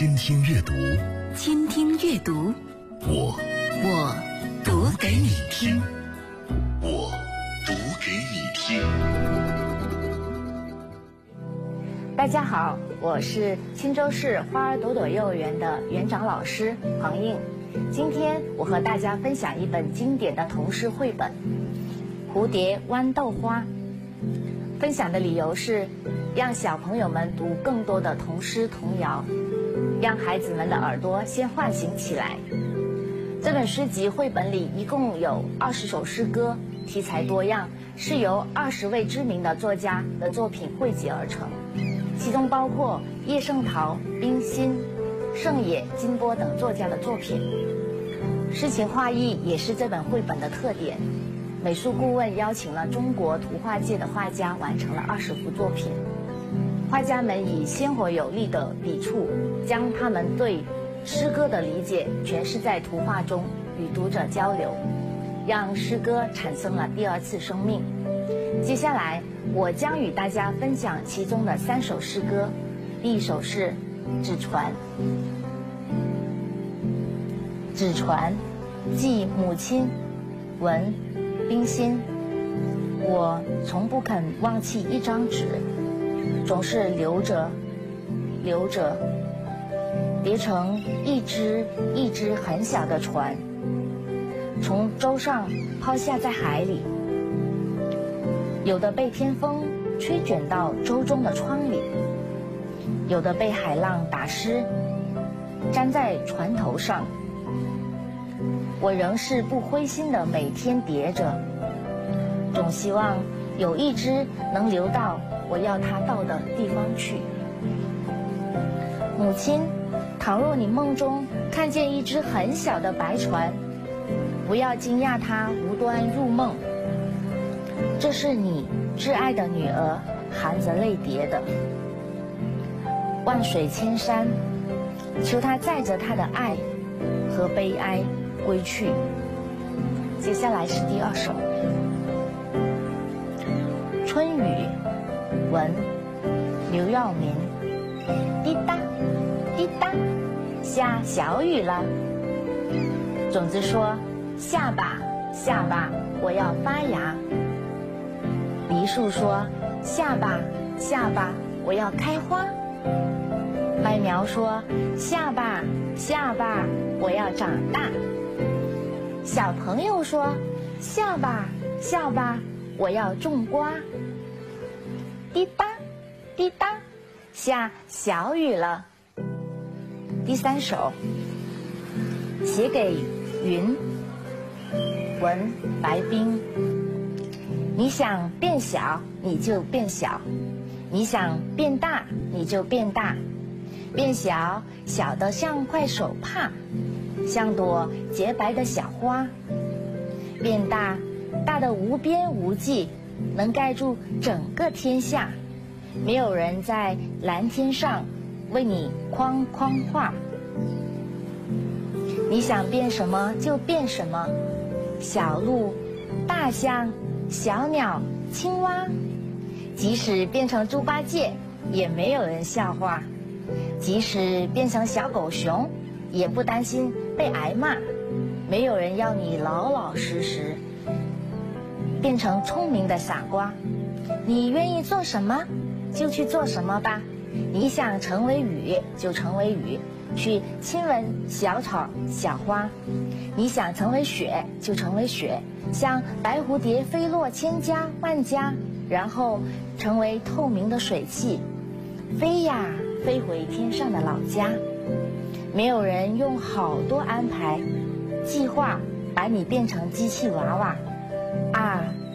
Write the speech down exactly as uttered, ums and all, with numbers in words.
倾听阅读， 倾听阅读， 我我读给你听， 我读给你听。 大家好，我是青州市花儿朵朵幼儿园的园长老师黄映。今天我和大家分享一本经典的童诗绘本《蝴蝶豌豆花》。分享的理由是让小朋友们读更多的童诗童谣，让孩子们的耳朵先唤醒起来。这本诗集绘本里一共有二十首诗歌，题材多样，是由二十位知名的作家的作品汇集而成，其中包括叶圣陶、冰心、盛野、金波等作家的作品。诗情画意也是这本绘本的特点。美术顾问邀请了中国图画界的画家，完成了二十幅作品。画家们以鲜活有力的笔触，将他们对诗歌的理解诠释在图画中，与读者交流，让诗歌产生了第二次生命。接下来，我将与大家分享其中的三首诗歌。第一首是《纸船》。纸船，记母亲，文冰心。我从不肯忘记一张纸，总是留着留着叠成一只一只很小的船，从舟上抛下在海里，有的被天风吹卷到舟中的窗里，有的被海浪打湿，粘在船头上。我仍是不灰心的每天叠着，总希望有一只能流到我要它到的地方去。母亲，倘若你梦中看见一只很小的白船，不要惊讶它无端入梦，这是你挚爱的女儿含着泪叠的。万水千山，求她载着她的爱和悲哀归去。接下来是第二首《春雨》，文刘耀民。滴答滴答，下小雨了。种子说：下吧下吧，我要发芽。梨树说：下吧下吧，我要开花。麦苗说：下吧下吧，我要长大。小朋友说：下吧下吧，我要种瓜。滴答滴答，下小雨了。第三首写给云，文白冰。你想变小你就变小，你想变大你就变大，变小小的像块手帕，像朵洁白的小花；变大大的无边无际，能盖住整个天下。没有人在蓝天上为你框框画。你想变什么就变什么，小鹿、大象、小鸟、青蛙，即使变成猪八戒也没有人笑话，即使变成小狗熊也不担心被挨骂。没有人要你老老实实，变成聪明的傻瓜。你愿意做什么就去做什么吧，你想成为雨就成为雨，去亲吻小草小花；你想成为雪就成为雪，像白蝴蝶飞落千家万家，然后成为透明的水汽，飞呀飞回天上的老家。没有人用好多安排计划把你变成机器娃娃，